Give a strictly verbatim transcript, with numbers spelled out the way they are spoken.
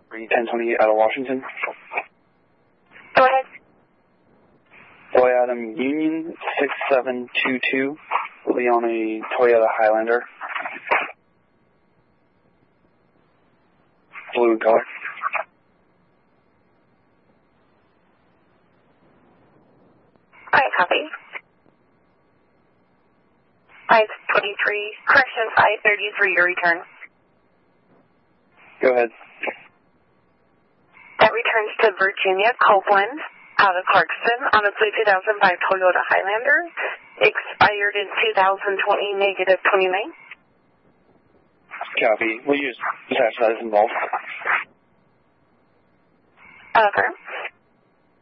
ten twenty out of Washington. Go ahead. Boy Adam Union six seven two two will be on a Toyota Highlander. Blue in color. Alright, copy. five twenty-three, correction five thirty-three, your return. Go ahead. That returns to Virginia Copeland out of Clarkston on a blue two thousand five Toyota Highlander, expired in two thousand twenty, negative twenty-nine. Copy. We'll use attach that as involved. Okay.